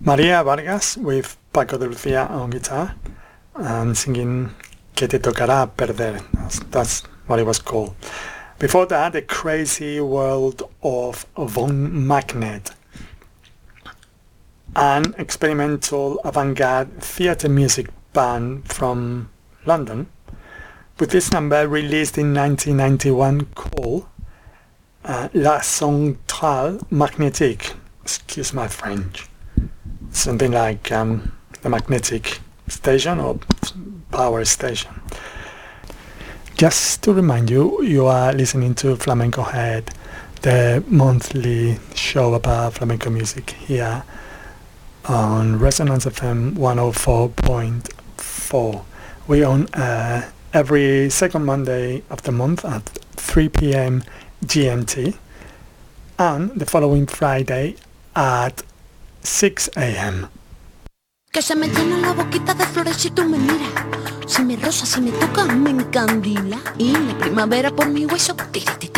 Maria Vargas with Paco de Lucia on guitar and singing Que te tocará perder. That's what it was called. Before that, The Crazy World of Von Magnet, an experimental avant-garde theatre music band from London, with this number released in 1991 called La Centrale Magnétique. Excuse my French. Something like the magnetic station or power station. Just to remind you, you are listening to Flamenco Head, the monthly show about flamenco music here on Resonance FM 104.4. We on every second Monday of the month at 3 p.m. GMT and the following Friday at 6 a.m. Que se me llena la boquita de flores si tú me miras. Si me rozas, si me tocas, me encandila. Y la primavera por mi hueso, tiri, tiri.